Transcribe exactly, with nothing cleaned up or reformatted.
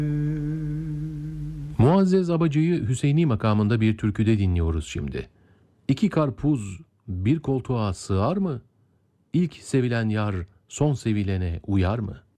Muazzez Abacı'yı Hüseyni makamında bir türküde dinliyoruz şimdi. İki karpuz bir koltuğa sığar mı? İlk sevilen yar son sevilene uyar mı?